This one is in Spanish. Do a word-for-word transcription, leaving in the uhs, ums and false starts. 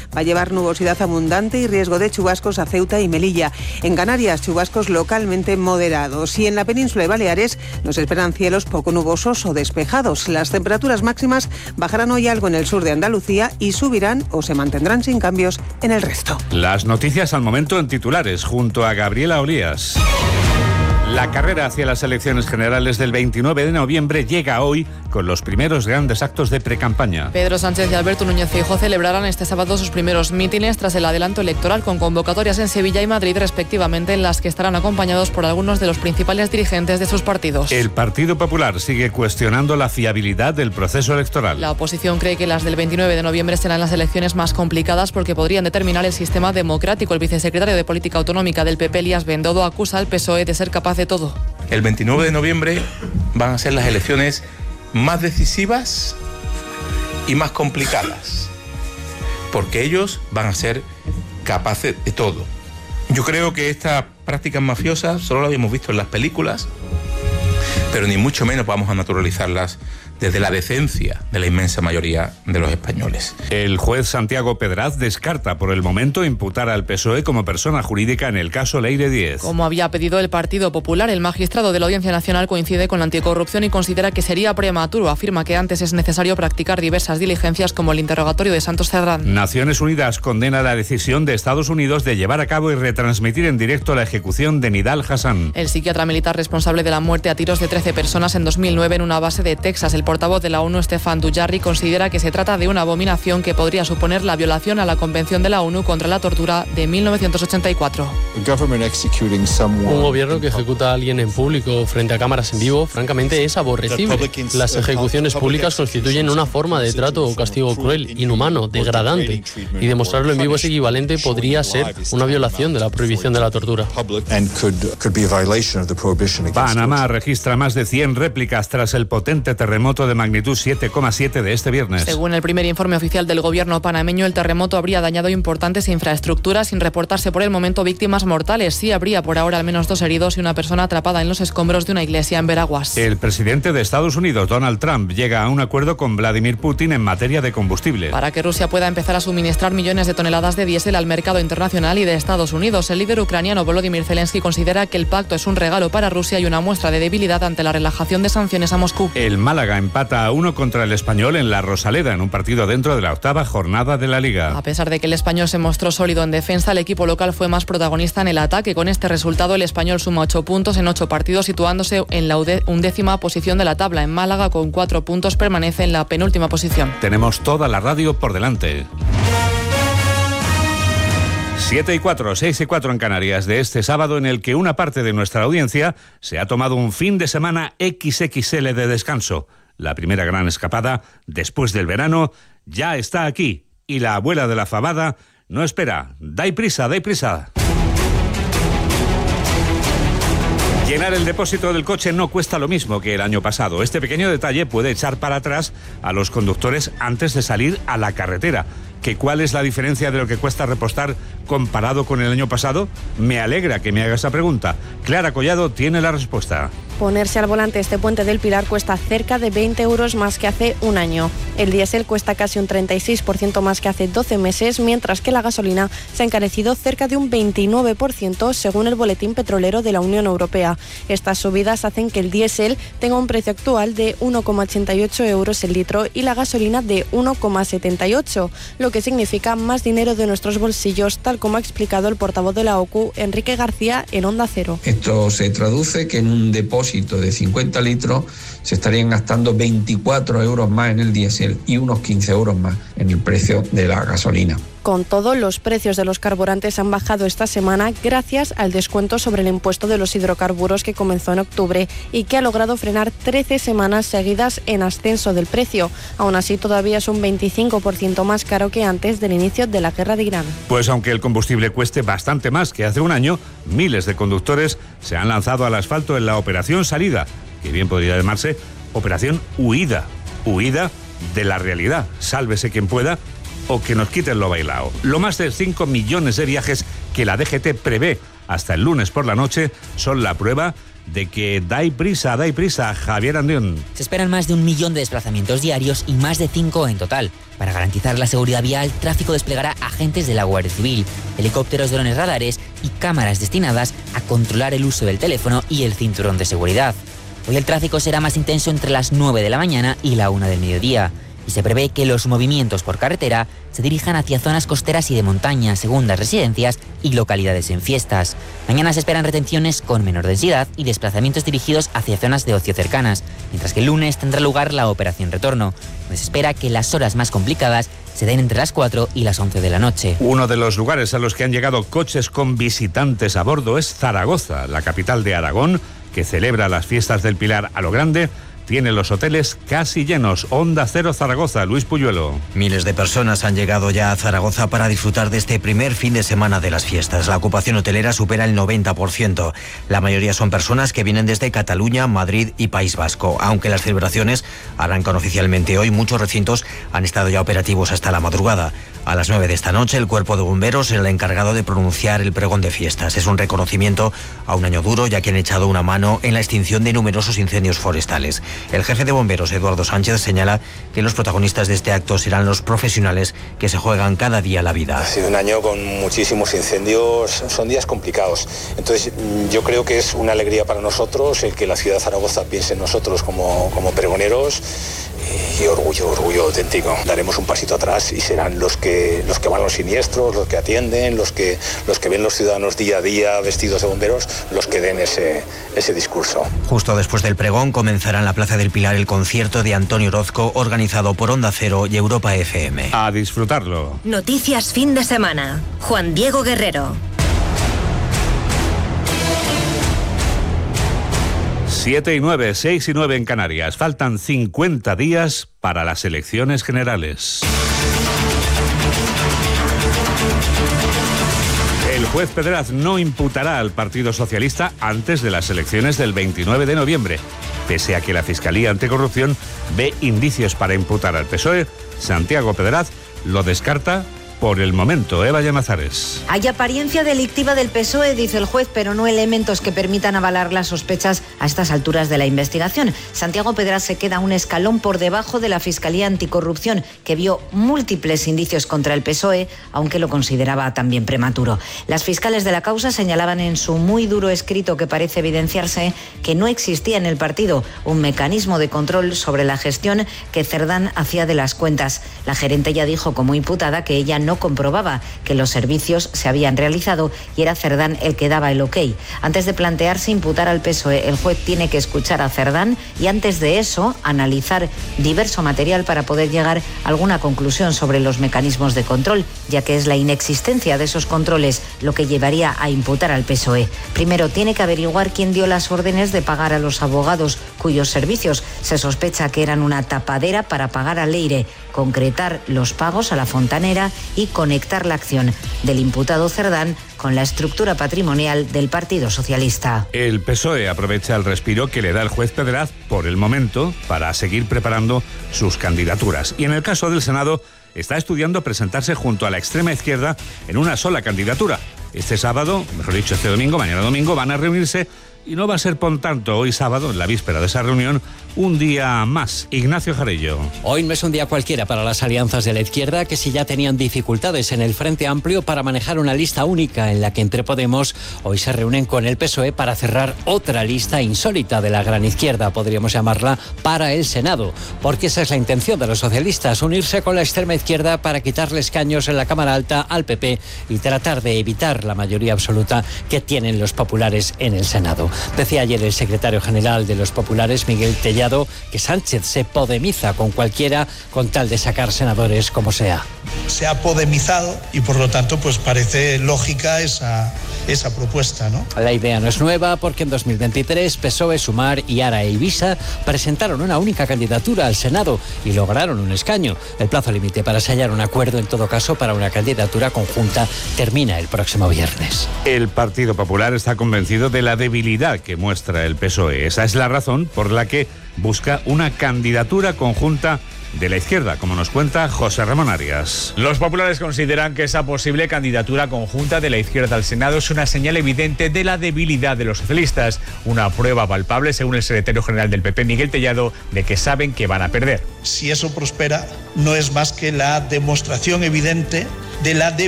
va a llevar nubosidad abundante y riesgo de chubascos a Ceuta y Melilla. En Canarias, chubascos localmente moderados. Y en la península de Baleares nos esperan cielos poco nubosos o despejados. Las temperaturas máximas bajarán hoy algo en el sur de Andalucía y subirán o se mantendrán sin cambios en el resto. Las noticias al momento en titulares, junto a Gabriela Olías. La carrera hacia las elecciones generales del veintinueve de noviembre llega hoy con los primeros grandes actos de precampaña. Pedro Sánchez y Alberto Núñez Feijóo celebrarán este sábado sus primeros mítines tras el adelanto electoral con convocatorias en Sevilla y Madrid respectivamente, en las que estarán acompañados por algunos de los principales dirigentes de sus partidos. El Partido Popular sigue cuestionando la fiabilidad del proceso electoral. La oposición cree que las del veintinueve de noviembre serán las elecciones más complicadas porque podrían determinar el sistema democrático. El vicesecretario de Política Autonómica del P P, Elías Bendodo, acusa al P S O E de ser capaz de todo. El veintinueve de noviembre van a ser las elecciones más decisivas y más complicadas, porque ellos van a ser capaces de todo. Yo creo que estas prácticas mafiosas solo las habíamos visto en las películas, pero ni mucho menos vamos a naturalizarlas desde la decencia de la inmensa mayoría de los españoles. El juez Santiago Pedraz descarta por el momento imputar al P S O E como persona jurídica en el caso Leire Díez. Como había pedido el Partido Popular, el magistrado de la Audiencia Nacional coincide con la anticorrupción y considera que sería prematuro. Afirma que antes es necesario practicar diversas diligencias como el interrogatorio de Santos Cerdán. Naciones Unidas condena la decisión de Estados Unidos de llevar a cabo y retransmitir en directo la ejecución de Nidal Hassan. El psiquiatra militar responsable de la muerte a tiros de trece personas en dos mil nueve en una base de Texas. El portavoz de la ONU, Stefan Dujarric, considera que se trata de una abominación que podría suponer la violación a la Convención de la ONU contra la tortura de mil novecientos ochenta y cuatro. Un gobierno que ejecuta a alguien en público frente a cámaras en vivo, francamente, es aborrecible. Las ejecuciones públicas constituyen una forma de trato o castigo cruel, inhumano, degradante, y demostrarlo en vivo es equivalente, podría ser una violación de la prohibición de la tortura. Panamá registra más de cien réplicas tras el potente terremoto de magnitud siete coma siete de este viernes. Según el primer informe oficial del gobierno panameño, el terremoto habría dañado importantes infraestructuras sin reportarse por el momento víctimas mortales. Sí habría por ahora al menos dos heridos y una persona atrapada en los escombros de una iglesia en Veraguas. El presidente de Estados Unidos, Donald Trump, llega a un acuerdo con Vladimir Putin en materia de combustible. Para que Rusia pueda empezar a suministrar millones de toneladas de diésel al mercado internacional y de Estados Unidos, el líder ucraniano Volodymyr Zelensky considera que el pacto es un regalo para Rusia y una muestra de debilidad ante la relajación de sanciones a Moscú. El Málaga empata a uno contra el Español en la Rosaleda, en un partido dentro de la octava jornada de la Liga. A pesar de que el Español se mostró sólido en defensa, el equipo local fue más protagonista en el ataque. Con este resultado, el Español suma ocho puntos en ocho partidos, situándose en la undécima posición de la tabla. En Málaga, con cuatro puntos, permanece en la penúltima posición. Tenemos toda la radio por delante. siete y cuatro, seis y cuatro en Canarias, de este sábado, en el que una parte de nuestra audiencia se ha tomado un fin de semana equis equis ele de descanso. La primera gran escapada, después del verano, ya está aquí. Y la abuela de la fabada no espera. ¡Dai prisa, dai prisa! Llenar el depósito del coche no cuesta lo mismo que el año pasado. Este pequeño detalle puede echar para atrás a los conductores antes de salir a la carretera. ¿Que cuál es la diferencia de lo que cuesta repostar comparado con el año pasado? Me alegra que me haga esa pregunta. Clara Collado tiene la respuesta. Ponerse al volante este Puente del Pilar cuesta cerca de veinte euros más que hace un año. El diésel cuesta casi un treinta y seis por ciento más que hace doce meses, mientras que la gasolina se ha encarecido cerca de un veintinueve por ciento según el Boletín Petrolero de la Unión Europea. Estas subidas hacen que el diésel tenga un precio actual de uno coma ochenta y ocho euros el litro y la gasolina de uno coma setenta y ocho, lo que significa más dinero de nuestros bolsillos, tal como ha explicado el portavoz de la O C U, Enrique García, en Onda Cero. Esto se traduce que en un depósito de cincuenta litros se estarían gastando veinticuatro euros más en el diésel y unos quince euros más en el precio de la gasolina. Con todo, los precios de los carburantes han bajado esta semana gracias al descuento sobre el impuesto de los hidrocarburos que comenzó en octubre y que ha logrado frenar trece semanas seguidas en ascenso del precio. Aún así, todavía es un veinticinco por ciento más caro que antes del inicio de la guerra de Irán. Pues aunque el combustible cueste bastante más que hace un año, miles de conductores se han lanzado al asfalto en la operación salida, que bien podría llamarse operación huida, huida de la realidad. Sálvese quien pueda, o que nos quiten lo bailao. Lo más de cinco millones de viajes que la D G T prevé hasta el lunes por la noche son la prueba de que dai prisa, dai prisa, Javier Andión. Se esperan más de un millón de desplazamientos diarios y más de cinco en total. Para garantizar la seguridad vial, Tráfico desplegará agentes de la Guardia Civil, helicópteros, drones, radares y cámaras destinadas a controlar el uso del teléfono y el cinturón de seguridad. Hoy el tráfico será más intenso entre las nueve de la mañana y la una del mediodía. Y se prevé que los movimientos por carretera se dirijan hacia zonas costeras y de montaña, segundas residencias y localidades en fiestas. Mañana se esperan retenciones con menor densidad y desplazamientos dirigidos hacia zonas de ocio cercanas, mientras que el lunes tendrá lugar la operación retorno, donde se espera que las horas más complicadas se den entre las cuatro y las once de la noche. Uno de los lugares a los que han llegado coches con visitantes a bordo es Zaragoza, la capital de Aragón, que celebra las fiestas del Pilar a lo grande. Tiene los hoteles casi llenos. Onda Cero Zaragoza, Luis Puyuelo. Miles de personas han llegado ya a Zaragoza para disfrutar de este primer fin de semana de las fiestas. La ocupación hotelera supera el noventa por ciento. La mayoría son personas que vienen desde Cataluña, Madrid y País Vasco. Aunque las celebraciones arrancan oficialmente hoy, muchos recintos han estado ya operativos hasta la madrugada. A las nueve de esta noche, el Cuerpo de Bomberos será el encargado de pronunciar el pregón de fiestas. Es un reconocimiento a un año duro, ya que han echado una mano en la extinción de numerosos incendios forestales. El jefe de bomberos, Eduardo Sánchez, señala que los protagonistas de este acto serán los profesionales que se juegan cada día la vida. Ha sido un año con muchísimos incendios, son días complicados. Entonces yo creo que es una alegría para nosotros el que la ciudad de Zaragoza piense en nosotros como, como pregoneros. Y orgullo, orgullo auténtico. Daremos un pasito atrás y serán los que los que van a los siniestros, los que atienden, los que los que ven los ciudadanos día a día vestidos de bomberos, los que den ese, ese discurso. Justo después del pregón comenzará en la Plaza del Pilar el concierto de Antonio Orozco, organizado por Onda Cero y Europa F M. A disfrutarlo. Noticias fin de semana. Juan Diego Guerrero. siete y nueve, seis y nueve en Canarias. Faltan cincuenta días para las elecciones generales. El juez Pedraz no imputará al Partido Socialista antes de las elecciones del veintinueve de noviembre. Pese a que la Fiscalía Anticorrupción ve indicios para imputar al P S O E, Santiago Pedraz lo descarta por el momento. Eva Llamazares. Hay apariencia delictiva del P S O E, dice el juez, pero no elementos que permitan avalar las sospechas a estas alturas de la investigación. Santiago Pedraz se queda un escalón por debajo de la Fiscalía Anticorrupción, que vio múltiples indicios contra el P S O E, aunque lo consideraba también prematuro. Las fiscales de la causa señalaban en su muy duro escrito, que parece evidenciarse, que no existía en el partido un mecanismo de control sobre la gestión que Cerdán hacía de las cuentas. La gerente ya dijo como imputada que ella no no comprobaba que los servicios se habían realizado y era Cerdán el que daba el ok. Antes de plantearse imputar al P S O E, el juez tiene que escuchar a Cerdán y antes de eso analizar diverso material para poder llegar a alguna conclusión sobre los mecanismos de control, ya que es la inexistencia de esos controles lo que llevaría a imputar al P S O E. Primero tiene que averiguar quién dio las órdenes de pagar a los abogados cuyos servicios se sospecha que eran una tapadera para pagar a Leire, concretar los pagos a la fontanera y conectar la acción del imputado Cerdán con la estructura patrimonial del Partido Socialista. El P S O E aprovecha el respiro que le da el juez Pedraz por el momento para seguir preparando sus candidaturas. Y en el caso del Senado, está estudiando presentarse junto a la extrema izquierda en una sola candidatura. Este sábado, mejor dicho, este domingo, mañana domingo, van a reunirse. Y no va a ser, por tanto, hoy sábado, en la víspera de esa reunión, un día más. Ignacio Jarello. Hoy no es un día cualquiera para las alianzas de la izquierda, que si ya tenían dificultades en el Frente Amplio para manejar una lista única en la que entre Podemos, hoy se reúnen con el P S O E para cerrar otra lista insólita de la gran izquierda, podríamos llamarla, para el Senado. Porque esa es la intención de los socialistas, unirse con la extrema izquierda para quitarle escaños en la Cámara Alta al P P y tratar de evitar la mayoría absoluta que tienen los populares en el Senado. Decía ayer el secretario general de los populares, Miguel Tellado, que Sánchez se podemiza con cualquiera con tal de sacar senadores como sea. Se ha podemizado y por lo tanto pues parece lógica esa, esa propuesta, ¿no? La idea no es nueva porque en dos mil veintitrés P S O E, Sumar y Ara e Ibiza presentaron una única candidatura al Senado y lograron un escaño. El plazo límite para sellar un acuerdo, en todo caso, para una candidatura conjunta termina el próximo viernes. El Partido Popular está convencido de la debilidad que muestra el P S O E. Esa es la razón por la que busca una candidatura conjunta de la izquierda, como nos cuenta José Ramón Arias. Los populares consideran que esa posible candidatura conjunta de la izquierda al Senado es una señal evidente de la debilidad de los socialistas, una prueba palpable, según el secretario general del P P, Miguel Tellado, de que saben que van a perder. Si eso prospera, no es más que la demostración evidente de la debilidad